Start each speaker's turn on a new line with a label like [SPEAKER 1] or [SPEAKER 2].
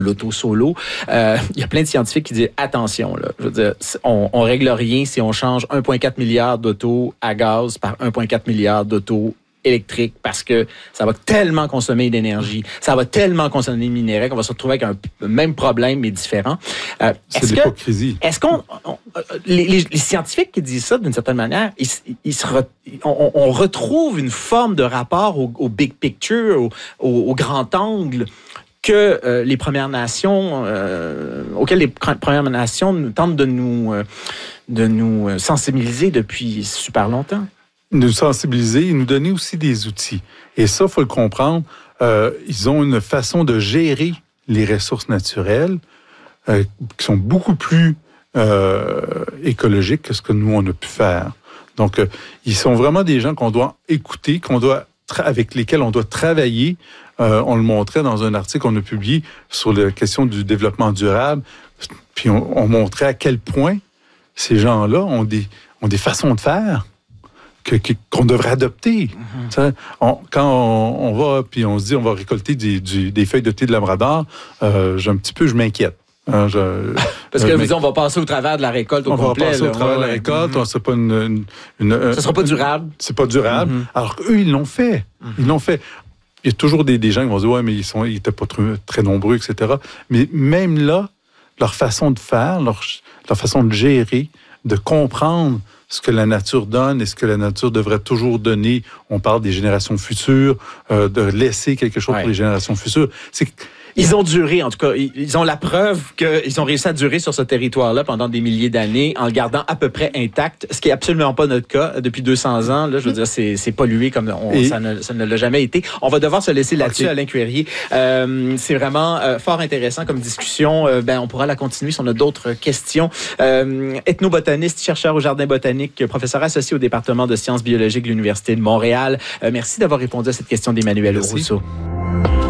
[SPEAKER 1] l'auto solo. Il y a plein de scientifiques qui disent attention, là, je veux dire, on règle rien si on change 1,4 milliard d'autos à gaz par 1,4 milliard d'autos électriques parce que ça va tellement consommer d'énergie, ça va tellement consommer de minerais qu'on va se retrouver avec un même problème mais différent.
[SPEAKER 2] C'est de l'hypocrisie.
[SPEAKER 1] Est-ce qu'on les scientifiques qui disent ça d'une certaine manière, on retrouve une forme de rapport au big picture, au grand angle que les Premières Nations, auxquelles les Premières Nations tentent de nous sensibiliser depuis super longtemps.
[SPEAKER 2] Nous sensibiliser et nous donner aussi des outils. Et ça, il faut le comprendre, ils ont une façon de gérer les ressources naturelles qui sont beaucoup plus écologiques que ce que nous, on a pu faire. Donc, ils sont vraiment des gens qu'on doit écouter, avec lesquels on doit travailler. On le montrait dans un article qu'on a publié sur la question du développement durable. Puis on montrait à quel point ces gens-là ont des façons de faire qu'on devrait adopter. Mm-hmm. Quand on va puis on se dit on va récolter des feuilles de thé de Labrador, je m'inquiète.
[SPEAKER 1] Parce que on va passer au travers de la récolte au complet.
[SPEAKER 2] On va passer au travers de la récolte.
[SPEAKER 1] Mm-hmm.
[SPEAKER 2] C'est pas
[SPEAKER 1] ça sera pas durable.
[SPEAKER 2] C'est pas durable. Mm-hmm. Alors qu'eux, ils l'ont fait. Mm-hmm. Ils l'ont fait. Il y a toujours des gens qui vont dire ouais, mais ils étaient pas très nombreux, etc. Mais même là, leur façon de faire, leur façon de gérer, de comprendre ce que la nature donne et ce que la nature devrait toujours donner. On parle des générations futures, de laisser quelque chose pour les générations futures.
[SPEAKER 1] Ils ont duré, en tout cas. Ils ont la preuve qu'ils ont réussi à durer sur ce territoire-là pendant des milliers d'années en le gardant à peu près intact, ce qui est absolument pas notre cas. Depuis 200 ans, là, je veux dire, c'est pollué comme ça ne l'a jamais été. On va devoir se laisser là-dessus, Alain Cuerrier. C'est vraiment fort intéressant comme discussion. On pourra la continuer si on a d'autres questions. Ethnobotaniste, chercheur au Jardin botanique, professeur associé au département de sciences biologiques de l'Université de Montréal. Merci d'avoir répondu à cette question d'Emmanuel Rousseau.